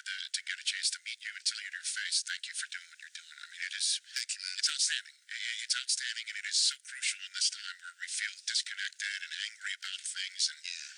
to get a chance to meet you and tell you to your face, thank you for doing what you're doing. I mean, Thank you, man. it's outstanding. It's outstanding, and it is so crucial in this time where we feel disconnected and angry about things. And Yeah.